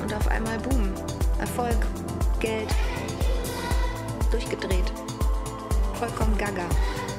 und auf einmal boom. Erfolg, Geld, durchgedreht. Vollkommen gaga.